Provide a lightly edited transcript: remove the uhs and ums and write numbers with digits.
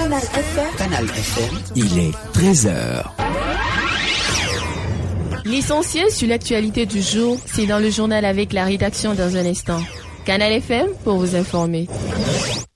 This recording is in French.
Canal FM. Canal FM. Il est 13h. L'essentiel sur l'actualité du jour, c'est dans le journal avec la rédaction dans un instant. Canal FM pour vous informer.